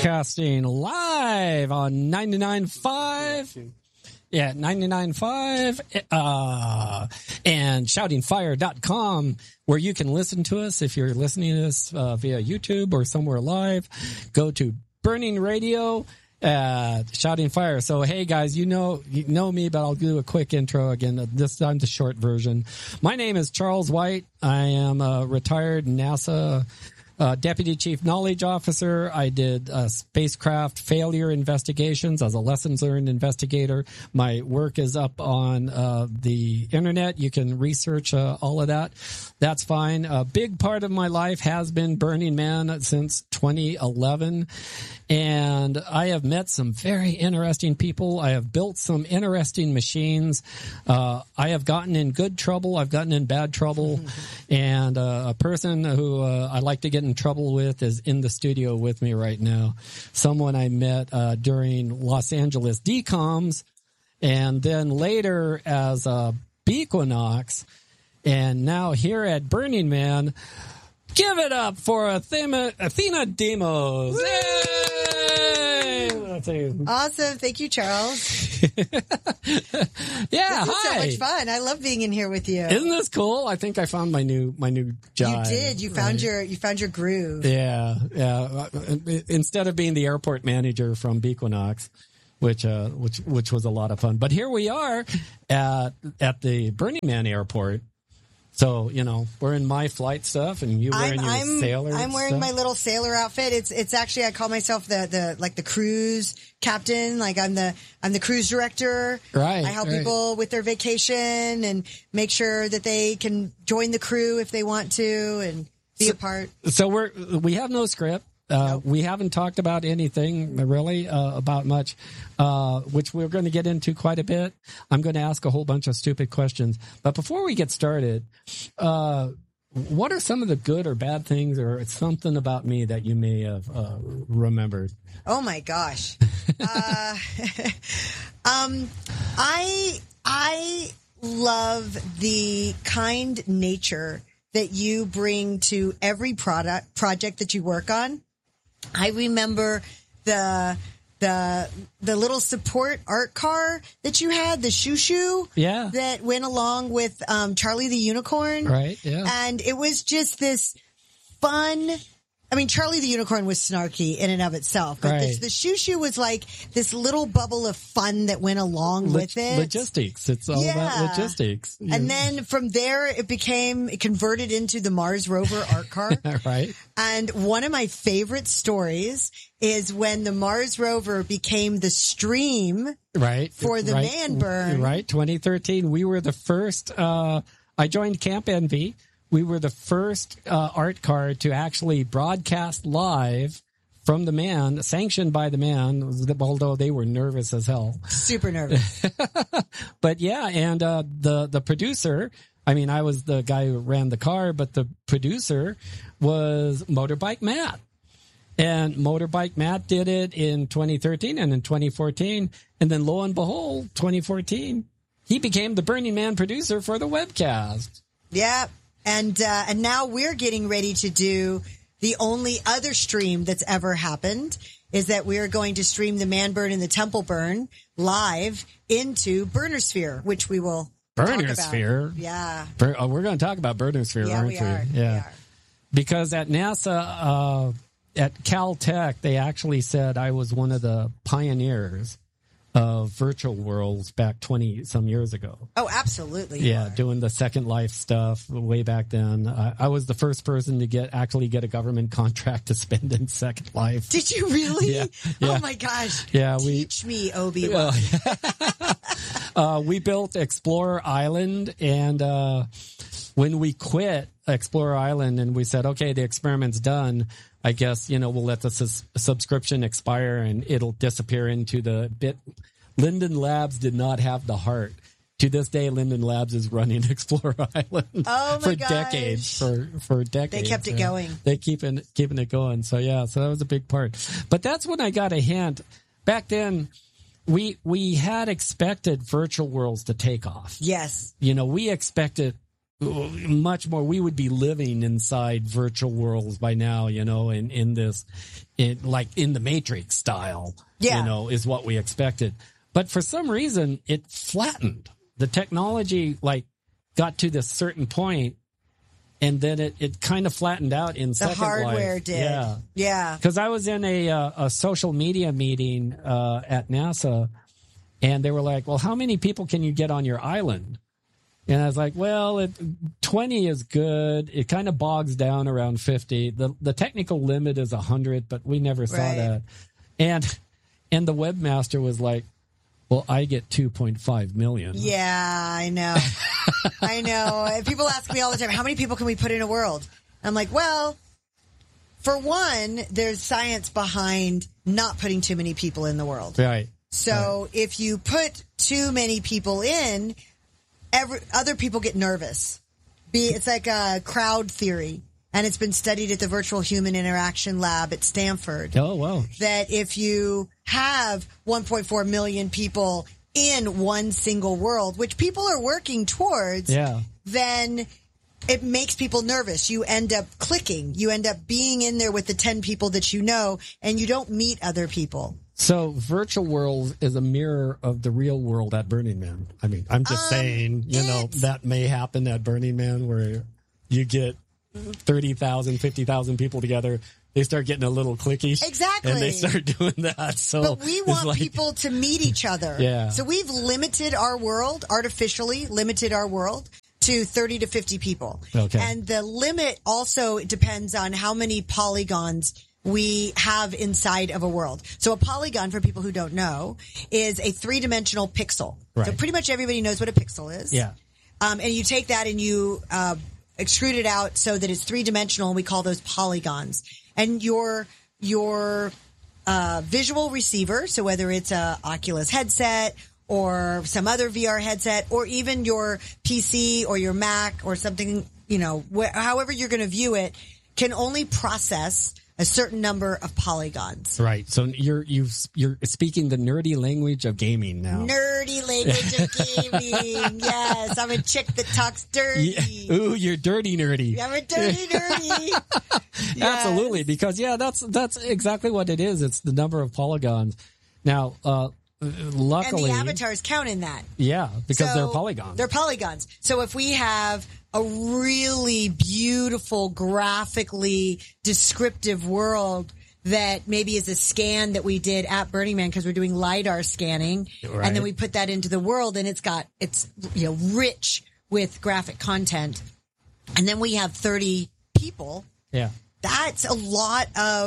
Broadcasting live on 99.5. Yeah, 99.5 and shoutingfire.com, where you can listen to us. If you're listening to us via YouTube or somewhere live, go to Burning Radio, Shouting Fire. So, hey guys, you know me, but I'll do a quick intro again. This time the short version. My name is Charles White. I am a retired NASA Deputy Chief Knowledge Officer. I did spacecraft failure investigations as a lessons learned investigator. My work is up on the internet. You can research all of that. That's fine. A big part of my life has been Burning Man since 2011. And I have met some very interesting people. I have built some interesting machines. I have gotten in good trouble. I've gotten in bad trouble. And a person who I like to get in trouble with is in the studio with me right now. Someone I met during Los Angeles DCOMs, and then later as Bequinox, and now here at Burning Man. Give it up for Athena Demos. Yay! Awesome. Thank you, Charles. Yeah, this is so much fun. I love being in here with you. Isn't this cool? I think I found my new job. You did. You found your groove. Yeah. Instead of being the airport manager from Bequinox, which was a lot of fun. But here we are at the Burning Man airport. So, we're in my flight stuff and you wearing your sailor I'm wearing my little sailor outfit. It's actually, I call myself the cruise captain. Like I'm the cruise director. Right. I help people with their vacation and make sure that they can join the crew if they want to and be a part. So we have no script. Nope. We haven't talked about anything really about much, which we're going to get into quite a bit. I'm going to ask a whole bunch of stupid questions. But before we get started, what are some of the good or bad things or something about me that you may have remembered? Oh, my gosh. I love the kind nature that you bring to every project that you work on. I remember the little support art car that you had, the shoo-shoo, that went along with Charlie the Unicorn. Right, yeah. And it was just this fun. I mean, Charlie the Unicorn was snarky in and of itself, but the shoo-shoo was like this little bubble of fun that went along with it. Logistics. It's all about logistics. And then from there, it converted into the Mars rover art car. Right. And one of my favorite stories is when the Mars rover became the stream for the man burn. Right. 2013. We were the first, I joined Camp Envy. We were the first art car to actually broadcast live from the man, sanctioned by the man, although they were nervous as hell. Super nervous. But yeah, and the producer, I mean, I was the guy who ran the car, but the producer was Motorbike Matt. And Motorbike Matt did it in 2013 and in 2014. And then lo and behold, 2014, he became the Burning Man producer for the webcast. Yeah. And now we're getting ready to do the only other stream that's ever happened is that we're going to stream the man burn and the temple burn live into Burnersphere, which we will Burnersphere? Yeah. We're going to talk about Burnersphere, aren't we? Yeah, we are. Because at NASA, at Caltech, they actually said I was one of the pioneers of virtual worlds back 20-some years ago. Oh, absolutely. Yeah, doing the Second Life stuff way back then. I was the first person to actually get a government contract to spend in Second Life. Did you really? Yeah. Oh, my gosh. Yeah, Teach me, Obi-Wan. We built Explorer Island, and when we quit Explorer Island and we said, okay, the experiment's done, I guess, we'll let the subscription expire and it'll disappear into the bit. Linden Labs did not have the heart. To this day, Linden Labs is running Explorer Island for decades. For decades. They kept it going. They keeping it going. So yeah, so that was a big part. But that's when I got a hint. Back then, we had expected virtual worlds to take off. Yes. We expected much more, we would be living inside virtual worlds by now, in this, like in the Matrix style, is what we expected. But for some reason, it flattened. The technology, got to this certain point, and then it kind of flattened out in Second Life. The hardware did. Yeah. Because I was in a social media meeting at NASA, and they were like, well, how many people can you get on your island? And I was like, well, 20 is good. It kind of bogs down around 50. The technical limit is 100, but we never saw that. And the webmaster was like, well, I get 2.5 million. Yeah, I know. I know. People ask me all the time, how many people can we put in a world? I'm like, well, for one, there's science behind not putting too many people in the world. Right. So if you put too many people in, other people get nervous. It's like a crowd theory, and it's been studied at the Virtual Human Interaction Lab at Stanford. Oh, wow. That if you have 1.4 million people in one single world, which people are working towards, then it makes people nervous. You end up clicking. You end up being in there with the 10 people that you know, and you don't meet other people. So virtual world is a mirror of the real world at Burning Man. I mean, I'm just saying, that may happen at Burning Man where you get 30,000, 50,000 people together. They start getting a little clicky. Exactly. And they start doing that. So, but we want people to meet each other. Yeah. So we've limited our world, artificially limited our world to 30 to 50 people. Okay. And the limit also depends on how many polygons we have inside of a world. So a polygon, for people who don't know, is a 3-dimensional pixel. Right. So pretty much everybody knows what a pixel is. Yeah. And you take that and you extrude it out so that it's 3-dimensional, and we call those polygons. And your visual receiver, so whether it's a Oculus headset or some other VR headset, or even your PC or your Mac or something, however you're going to view it, can only process a certain number of polygons. Right. So you're speaking the nerdy language of gaming now. Nerdy language of gaming. Yes. I'm a chick that talks dirty. Yeah. Ooh, you're dirty nerdy. I'm a dirty nerdy. Yes. Absolutely. Because that's exactly what it is. It's the number of polygons. Now, luckily. And the avatars count in that. Yeah, because they're polygons. They're polygons. So if we have a really beautiful, graphically descriptive world that maybe is a scan that we did at Burning Man because we're doing LiDAR scanning, right. And then we put that into the world, and it's rich with graphic content, and then we have 30 people. Yeah. That's a lot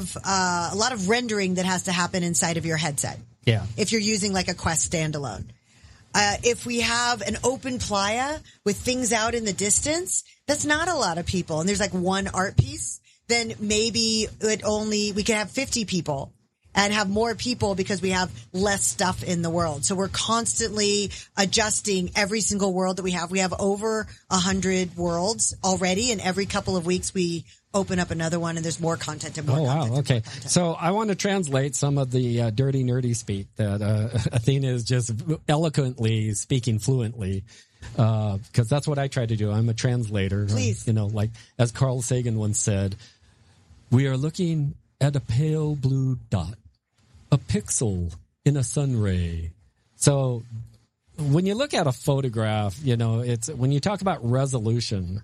of rendering that has to happen inside of your headset. Yeah. If you're using like a Quest standalone. If we have an open playa with things out in the distance, that's not a lot of people. And there's like one art piece, then maybe we could have 50 people and have more people because we have less stuff in the world. So we're constantly adjusting every single world that we have. We have over 100 worlds already, and every couple of weeks we open up another one, and there's more content and more content. Oh, wow. Okay. So I want to translate some of the dirty, nerdy speak that Athena is just eloquently speaking fluently, because that's what I try to do. I'm a translator. Please. Like as Carl Sagan once said, we are looking at a pale blue dot, a pixel in a sun ray. So when you look at a photograph, it's when you talk about resolution,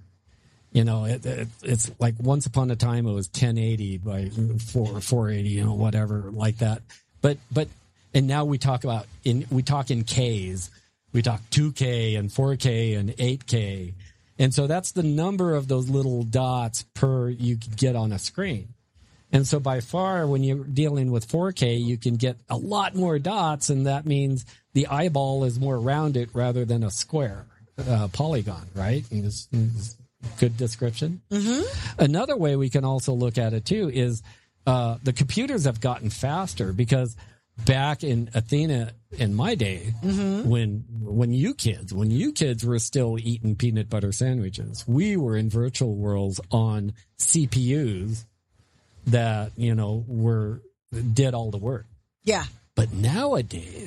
it's like once upon a time it was 1080 by 480, whatever like that. But now we talk in Ks. We talk 2K and 4K and 8K. And so that's the number of those little dots per you can get on a screen. And so by far, when you're dealing with 4K, you can get a lot more dots, and that means the eyeball is more rounded rather than a square polygon, right? Good description. Mm-hmm. Another way we can also look at it too is the computers have gotten faster, because back in Athena in my day, mm-hmm. when you kids were still eating peanut butter sandwiches, we were in virtual worlds on CPUs that did all the work. Yeah. But nowadays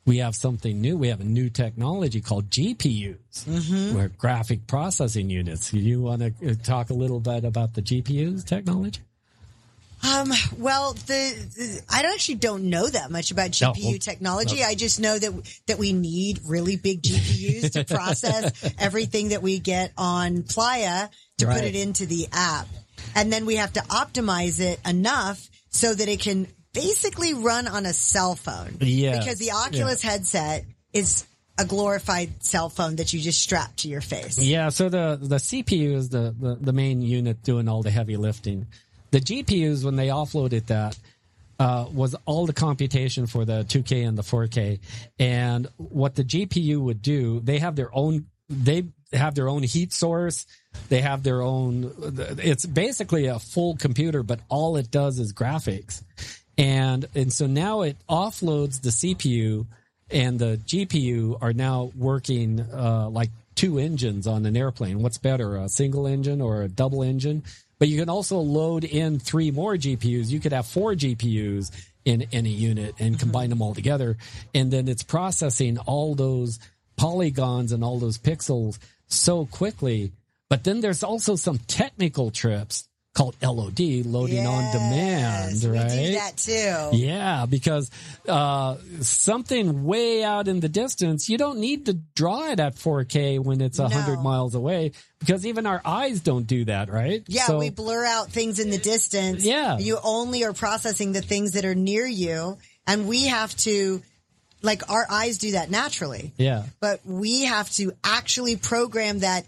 we have something new. We have a new technology called GPUs, or graphic processing units. You want to talk a little bit about the GPUs technology? Well, I actually don't know that much about GPU technology. I just know that we need really big GPUs to process everything that we get on Playa to put it into the app. And then we have to optimize it enough so that it can basically run on a cell phone. Yeah. Because the Oculus headset is a glorified cell phone that you just strap to your face. Yeah. So the CPU is the main unit doing all the heavy lifting. The GPUs, when they offloaded that, was all the computation for the 2K and the 4K. And what the GPU would do, they have their own heat source. They have their own, it's basically a full computer, but all it does is graphics. And so now it offloads the CPU, and the GPU are now working, like two engines on an airplane. What's better, a single engine or a double engine? But you can also load in 3 more GPUs. You could have 4 GPUs in any unit and combine them all together. And then it's processing all those polygons and all those pixels so quickly. But then there's also some technical trips called LOD, loading on demand, right? We do that too. Yeah, because something way out in the distance, you don't need to draw it at 4K when it's 100 miles away, because even our eyes don't do that, right? Yeah, so, we blur out things in the distance. Yeah. You only are processing the things that are near you, and we have to, like, our eyes do that naturally. Yeah. But we have to actually program that